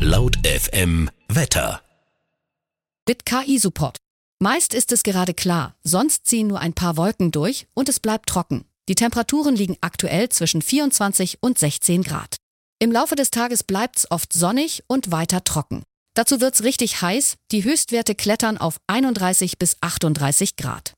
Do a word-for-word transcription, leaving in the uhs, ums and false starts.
Laut F M Wetter. Mit K I-Support. Meist ist es gerade klar, sonst ziehen nur ein paar Wolken durch und es bleibt trocken. Die Temperaturen liegen aktuell zwischen vierundzwanzig und sechzehn Grad. Im Laufe des Tages bleibt's oft sonnig und weiter trocken. Dazu wird's richtig heiß, die Höchstwerte klettern auf einunddreißig bis achtunddreißig Grad.